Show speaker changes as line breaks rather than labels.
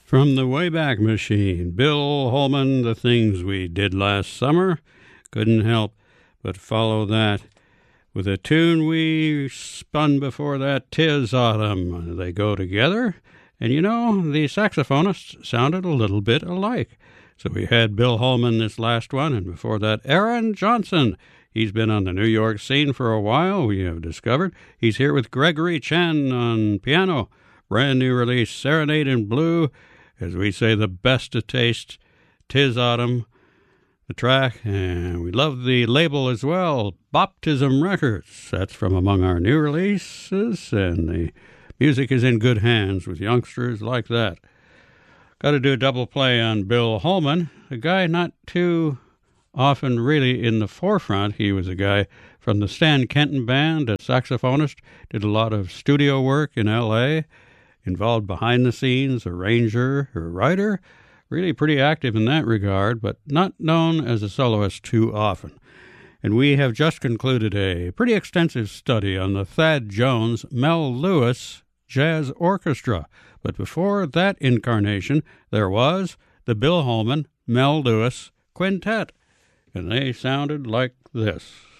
From the Wayback Machine, Bill Holman, The Things We Did Last Summer. Couldn't help but follow that with a tune we spun before that, 'Tis Autumn. They go together, and you know, the saxophonists sounded a little bit alike. So we had Bill Holman this last one, and before that, Aaron Johnson. He's been on the New York scene for a while, we have discovered. He's here with Gregory Chen on piano. Brand new release, Serenade in Blue. As we say, the best of taste, 'Tis Autumn, the track, and we love the label as well, Boptism Records. That's from among our new releases, and the music is in good hands with youngsters like that. Got to do a double play on Bill Holman, a guy not too often really in the forefront. He was a guy from the Stan Kenton Band, a saxophonist, did a lot of studio work in L.A., involved behind the scenes, arranger, or writer, really pretty active in that regard, but not known as a soloist too often. And we have just concluded a pretty extensive study on the Thad Jones Mel Lewis Jazz Orchestra. But before that incarnation, there was the Bill Holman Mel Lewis Quintet, and they sounded like this.